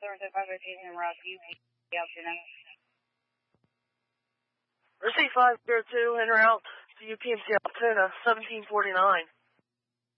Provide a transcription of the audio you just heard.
775 en route UP altitude. Receive 502 en route to UPMC Altoona, 1749.